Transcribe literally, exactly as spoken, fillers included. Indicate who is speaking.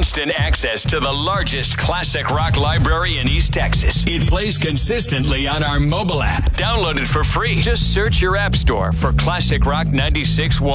Speaker 1: instant access to the largest classic rock library in East Texas. It plays consistently on our mobile app. Download it for free. Just search your app store for Classic Rock ninety-six point one.